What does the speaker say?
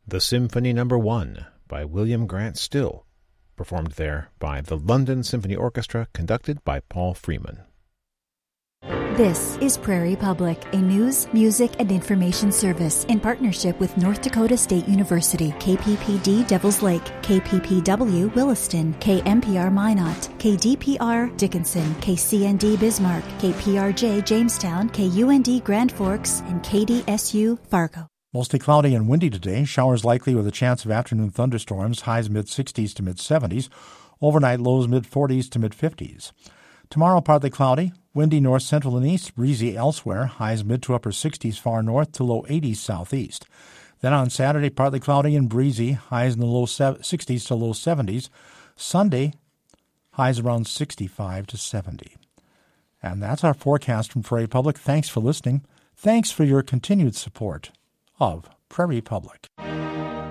The Symphony No. 1 by William Grant Still, performed there by the London Symphony Orchestra, conducted by Paul Freeman. This is Prairie Public, a news, music, and information service in partnership with North Dakota State University, KPPD Devils Lake, KPPW Williston, KMPR Minot, KDPR Dickinson, KCND Bismarck, KPRJ Jamestown, KUND Grand Forks, and KDSU Fargo. Mostly cloudy and windy today. Showers likely with a chance of afternoon thunderstorms. Highs mid-60s to mid-70s. Overnight lows mid-40s to mid-50s. Tomorrow partly cloudy. Windy north, central, and east. Breezy elsewhere. Highs mid to upper 60s far north to low 80s southeast. Then on Saturday, partly cloudy and breezy. Highs in the low 60s to low 70s. Sunday, highs around 65 to 70. And that's our forecast from Prairie Public. Thanks for listening. Thanks for your continued support of Prairie Public.